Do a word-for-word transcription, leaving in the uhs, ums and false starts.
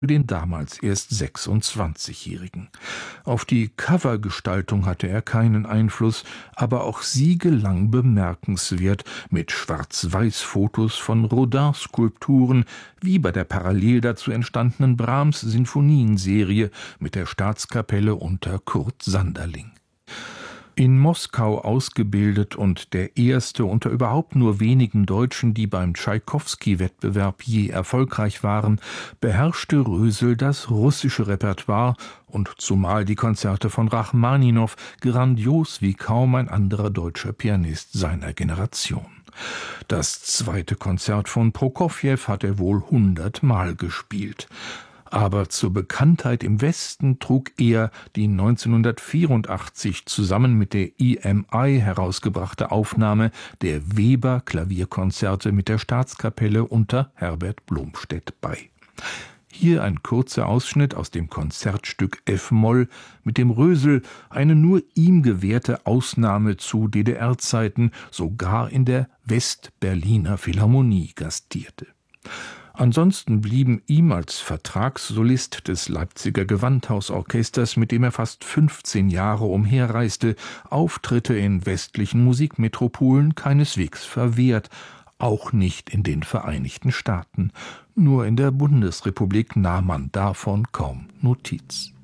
für den damals erst sechsundzwanzigjährigen. Auf die Covergestaltung hatte er keinen Einfluss, aber auch sie gelang bemerkenswert mit Schwarz-Weiß-Fotos von Rodin-Skulpturen, wie bei der parallel dazu entstandenen Brahms-Sinfonienserie mit der Staatskapelle unter Kurt Sanderling. In Moskau ausgebildet und der erste unter überhaupt nur wenigen Deutschen, die beim Tschaikowski-Wettbewerb je erfolgreich waren, beherrschte Rösel das russische Repertoire und zumal die Konzerte von Rachmaninow grandios wie kaum ein anderer deutscher Pianist seiner Generation. Das zweite Konzert von Prokofjew hat er wohl hundertmal gespielt. Aber zur Bekanntheit im Westen trug er die neunzehnhundertvierundachtzig zusammen mit der E M I herausgebrachte Aufnahme der Weber-Klavierkonzerte mit der Staatskapelle unter Herbert Blomstedt bei. Hier ein kurzer Ausschnitt aus dem Konzertstück F-Moll, mit dem Rösel eine nur ihm gewährte Ausnahme zu D D R-Zeiten sogar in der West-Berliner Philharmonie gastierte. Ansonsten blieben ihm als Vertragssolist des Leipziger Gewandhausorchesters, mit dem er fast fünfzehn Jahre umherreiste, Auftritte in westlichen Musikmetropolen keineswegs verwehrt, auch nicht in den Vereinigten Staaten. Nur in der Bundesrepublik nahm man davon kaum Notiz.